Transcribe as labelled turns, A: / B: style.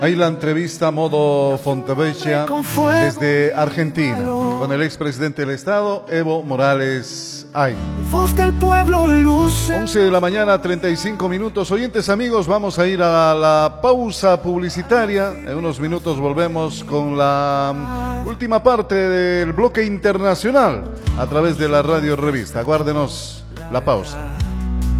A: Ahí la entrevista a modo Fontevecchia desde Argentina con el expresidente del Estado, Evo Morales Ay. 11 de la mañana, 35 minutos. Oyentes amigos, vamos a ir a la pausa publicitaria. En unos minutos volvemos con la última parte del bloque internacional a través de la Radio Revista. Aguárdenos la pausa.